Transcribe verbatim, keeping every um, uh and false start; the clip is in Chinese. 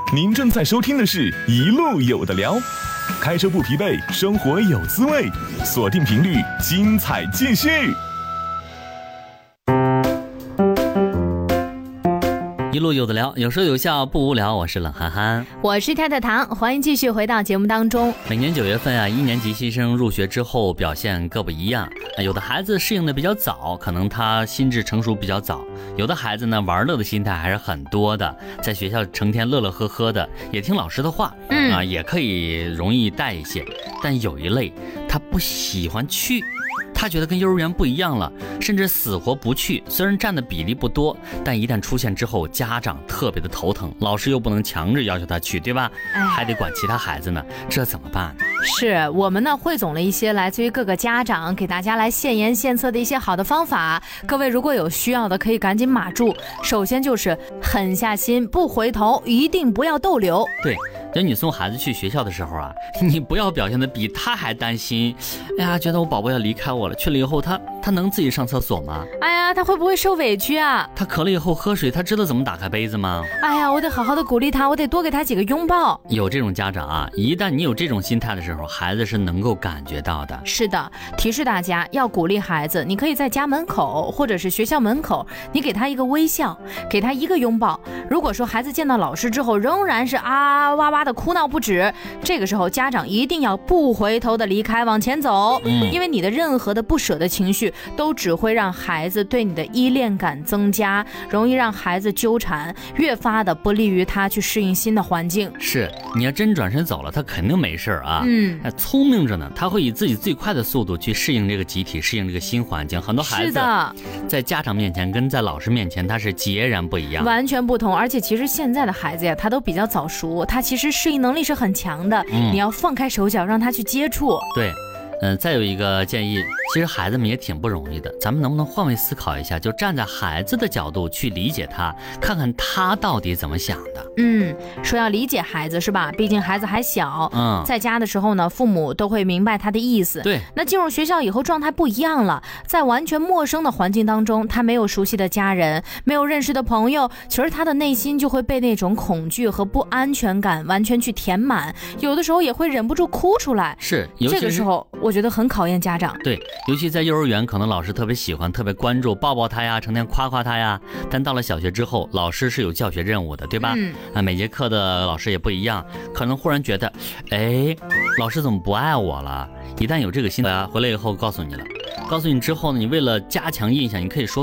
您正在收听的是一路有的聊，开车不疲惫，生活有滋味，锁定频率，精彩继续。 一路有的聊，有说有笑不无聊。我是冷憨憨， 我是太太糖，欢迎继续回到节目当中。 每年九月份啊，一年级新生入学之后表现各不一样，有的孩子适应的比较早，可能他心智成熟比较早；有的孩子呢，玩乐的心态还是很多的，在学校成天乐乐呵呵的，也听老师的话，嗯啊，也可以容易带一些。但有一类，他不喜欢去。他觉得跟幼儿园不一样了，甚至死活不去。虽然占的比例不多，但一旦出现之后，家长特别的头疼，老师又不能强制要求他去，对吧？还得管其他孩子呢，这怎么办？ 是我们呢汇总了一些来自于各个家长给大家来献言献策的一些好的方法，各位如果有需要的可以赶紧码住。首先就是狠下心不回头，一定不要逗留。 对，就你送孩子去学校的时候啊，你不要表现的比他还担心。哎呀，觉得我宝宝要离开我了，去了以后他他能自己上厕所吗？ 哎呀，他会不会受委屈啊？ 他渴了以后喝水，他知道怎么打开杯子吗？ 哎呀，我得好好的鼓励他，我得多给他几个拥抱。 有这种家长啊，一旦你有这种心态的时候，孩子是能够感觉到的。 是的，提示大家要鼓励孩子，你可以在家门口或者是学校门口，你给他一个微笑，给他一个拥抱。如果说孩子见到老师之后仍然是啊哇哇的哭闹不止，这个时候家长一定要不回头的离开，往前走，嗯，因为你的任何的不舍的情绪都只会让孩子对你的依恋感增加，容易让孩子纠缠，越发的不利于他去适应新的环境。 是，你要真转身走了，他肯定没事啊。 嗯， 聪明着呢，他会以自己最快的速度去适应这个集体，适应这个新环境。很多孩子在家长面前跟在老师面前他是截然不一样， 完全不同。而且其实现在的孩子呀，他都比较早熟，他其实适应能力是很强的，嗯，你要放开手脚让他去接触。 对，嗯，再有一个建议，其实孩子们也挺不容易的，咱们能不能换位思考一下，就站在孩子的角度去理解他，看看他到底怎么想的。 嗯，说要理解孩子是吧？毕竟孩子还小，嗯，在家的时候呢，父母都会明白他的意思。 对， 那进入学校以后状态不一样了，在完全陌生的环境当中，他没有熟悉的家人，没有认识的朋友，其实他的内心就会被那种恐惧和不安全感完全去填满，有的时候也会忍不住哭出来。 是， 这个时候我觉得很考验家长。 对，尤其在幼儿园，可能老师特别喜欢，特别关注，抱抱他呀，成天夸夸他呀。但到了小学之后，老师是有教学任务的，对吧？嗯，啊，每节课的老师也不一样，可能忽然觉得，哎，老师怎么不爱我了？一旦有这个心态啊，回来以后告诉你了，告诉你之后呢，你为了加强印象，你可以说